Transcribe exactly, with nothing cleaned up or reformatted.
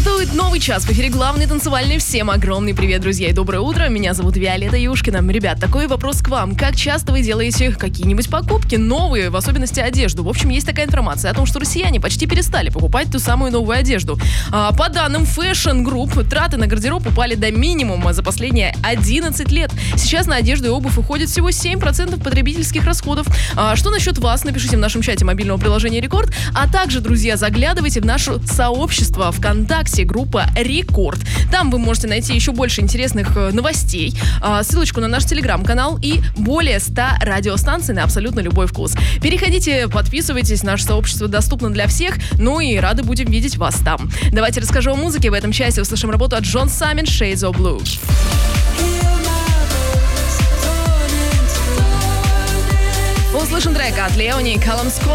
Стартует новый час. В эфире главный танцевальный. Всем огромный привет, друзья, и доброе утро. Меня зовут Виолетта Юшкина. Ребят, такой вопрос к вам. Как часто вы делаете какие-нибудь покупки новые, в особенности одежду? В общем, есть такая информация о том, что россияне почти перестали покупать ту самую новую одежду. А, по данным Fashion Group, траты на гардероб упали до минимума за последние одиннадцать лет. Сейчас на одежду и обувь уходит всего семь процентов потребительских расходов. А, что насчет вас? Напишите в нашем чате мобильного приложения Рекорд. А также, друзья, заглядывайте в наше сообщество ВКонтакте, группа Рекорд. Там вы можете найти еще больше интересных э, новостей, э, ссылочку на наш телеграм-канал и более ста радиостанций на абсолютно любой вкус. Переходите, подписывайтесь, наше сообщество доступно для всех, ну и рады будем видеть вас там. Давайте расскажу о музыке. В этом часе услышим работу от Джон Самин «Shades of Blue». Услышим трек от Леони и Калум Скотт.